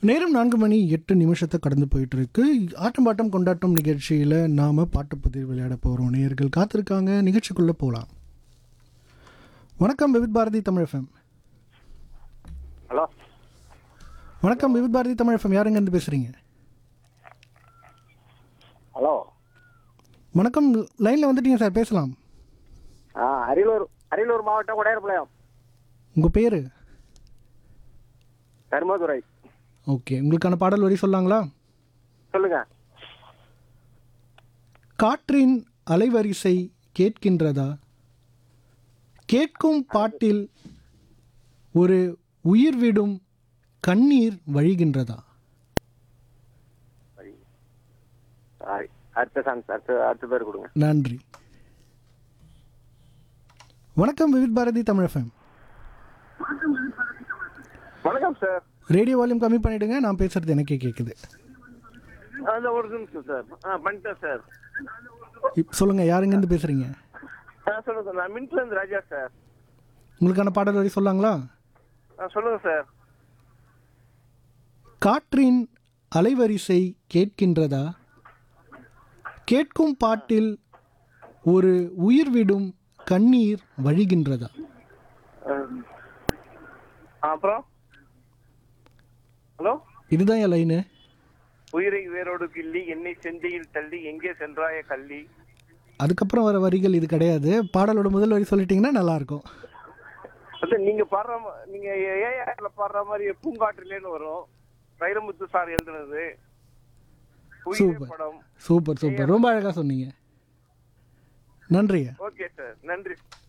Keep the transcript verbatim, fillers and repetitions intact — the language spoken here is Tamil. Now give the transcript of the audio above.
நேரம் நான்கு மணி எட்டு நிமிஷத்தை கடந்து போயிட்டு இருக்கு. ஆட்டம் பாட்டம் கொண்டாட்டம் நிகழ்ச்சியில் நாம் பாட்டு பதிவு விளையாட போகிறோம். நேயர்கள் காத்திருக்காங்க, நிகழ்ச்சிக்குள்ளே போகலாம். வணக்கம் விவித் பாரதி தமிழ் எஃப்எம். ஹலோ வணக்கம் விவித் பாரதி தமிழ் எஃப்எம். யாருங்க இருந்து பேசுகிறீங்க? ஹலோ வணக்கம், லைனில் வந்துட்டீங்க சார், பேசலாம். ஆ அரியலூர் அரியலூர் மாவட்டம் உடையார்பாளையம். உங்கள் பேர்? தர்மதுரை. ஓகே, உங்களுக்கான பாடல் வரி சொல்லாங்களா? சொல்லுங்க. காற்றின் அலைவரிசை கேட்கின்றதா? கேட்கும் பாட்டில் ஒரு உயிர் விடும் கண்ணீர் வழிகின்றதா? சாரி, அடுத்த சாங் அடுத்த அடுத்த பேர் கொடுங்க. நன்றி. வணக்கம் விவித் பாரதி தமிழ் எஃப்எம். வணக்கம் சார். ரேடியோ வால்யூம் கம்மி பண்ணிடுங்க, நான் பேசுறது எனக்கே கேட்குது. அந்த ஒரு நிமிஷம் சார். ஆ பண்ணிட்டேன் சார். இப் சொல்லுங்க, யாருங்க இருந்து பேசுறீங்க? ஆ சொல்லுங்க சார். நான் மின்ட்ல இருந்து ராஜா சார். உங்களுக்கான பாடல் வரி சொல்லாங்களா? ஆ சொல்லுங்க சார். காற்றின் அலைவரிசை கேட்கின்றதா? கேட்கும் பாட்டில் ஒரு உயிர் விடும் கண்ணீர் வழிகின்றதா? அப்புறம் ஹலோ, இதுதான் என் லைனு. உயிரை வேரோடு கிள்ளி என்னை செந்தையில் தள்ளி எங்கே சென்றாய கள்ளி. அதுக்கப்புறம் வர வரிகள் இது கிடையாது. பாடலோட முதல் வரி சொல்லிட்டீங்கன்னா நல்லா இருக்கும். நீங்க பாடுற மா- நீங்க ஏஐல பாடுற மாதிரி பூங்காற்றிலேன்னு வரும். வைரமுத்து சார் எழுதுனது உயிரே சூப்பர் படம். சூப்பர் சூப்பர், ரொம்ப அழகாக சொன்னீங்க. நன்றிங்க. ஓகே சார், நன்றி.